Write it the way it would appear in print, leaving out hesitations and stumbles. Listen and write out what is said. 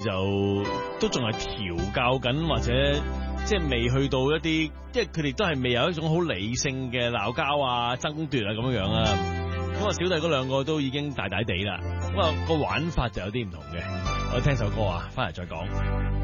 就都仲係調教緊，或者即係未去到一啲，即係佢哋都係未有一種好理性嘅鬧交啊、爭奪啊咁樣啊。咁啊，小弟嗰兩個都已經大大地啦，咁啊個玩法就有啲唔同嘅。我聽首歌啊，翻嚟再講。